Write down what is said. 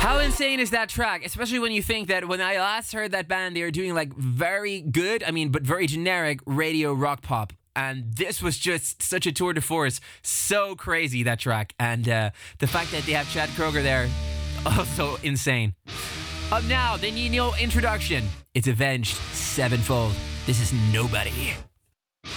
How insane is that track? Especially when you think that when I last heard that band, they were doing like very good, but very generic radio rock pop. And this was just such a tour de force. So crazy, that track. And the fact that they have Chad Kroeger there, also insane. Up now, the Nino introduction. It's Avenged Sevenfold. This is Nobody.